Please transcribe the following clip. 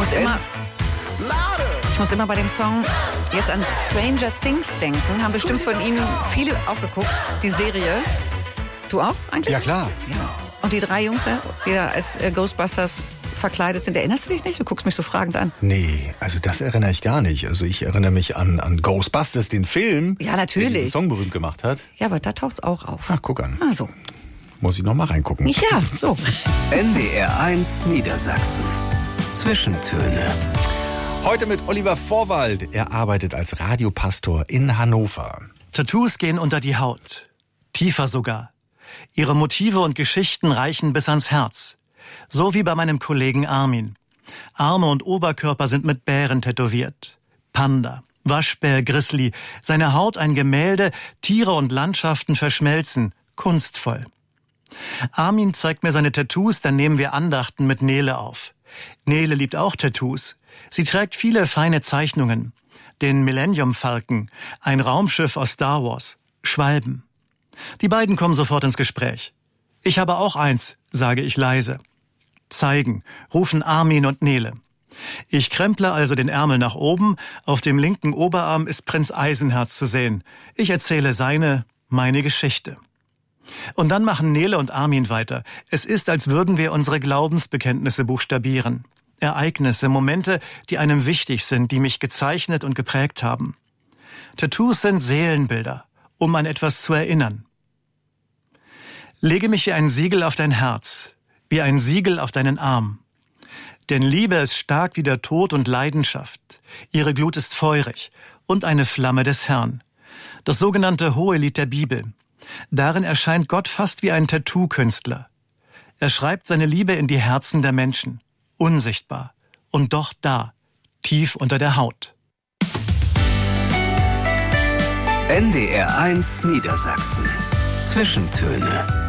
Ich muss immer bei dem Song jetzt an Stranger Things denken. Haben bestimmt von Ihnen viele auch geguckt, die Serie. Du auch eigentlich? Ja, klar. Ja. Und die 3 Jungs, die da als Ghostbusters verkleidet sind, erinnerst du dich nicht? Du guckst mich so fragend an. Nee, also das erinnere ich gar nicht. Also ich erinnere mich an Ghostbusters, den Film. Ja, natürlich. Der diesen Song berühmt gemacht hat. Ja, aber da taucht's auch auf. Ach, guck an. Ah, so. Muss ich noch mal reingucken. Ja, so. NDR 1 Niedersachsen. Zwischentöne. Heute mit Oliver Vorwald. Er arbeitet als Radiopastor in Hannover. Tattoos gehen unter die Haut. Tiefer sogar. Ihre Motive und Geschichten reichen bis ans Herz. So wie bei meinem Kollegen Armin. Arme und Oberkörper sind mit Bären tätowiert. Panda, Waschbär, Grizzly. Seine Haut ein Gemälde, Tiere und Landschaften verschmelzen. Kunstvoll. Armin zeigt mir seine Tattoos, dann nehmen wir Andachten mit Nele auf. Nele liebt auch Tattoos. Sie trägt viele feine Zeichnungen. Den Millennium-Falken, ein Raumschiff aus Star Wars, Schwalben. Die beiden kommen sofort ins Gespräch. Ich habe auch eins, sage ich leise. Zeigen, rufen Armin und Nele. Ich kremple also den Ärmel nach oben. Auf dem linken Oberarm ist Prinz Eisenherz zu sehen. Ich erzähle meine Geschichte. Und dann machen Nele und Armin weiter. Es ist, als würden wir unsere Glaubensbekenntnisse buchstabieren. Ereignisse, Momente, die einem wichtig sind, die mich gezeichnet und geprägt haben. Tattoos sind Seelenbilder, um an etwas zu erinnern. Lege mich wie ein Siegel auf dein Herz, wie ein Siegel auf deinen Arm. Denn Liebe ist stark wie der Tod und Leidenschaft. Ihre Glut ist feurig und eine Flamme des Herrn. Das sogenannte Hohelied der Bibel. Darin erscheint Gott fast wie ein Tattoo-Künstler. Er schreibt seine Liebe in die Herzen der Menschen. Unsichtbar und doch da, tief unter der Haut. NDR 1 Niedersachsen. Zwischentöne.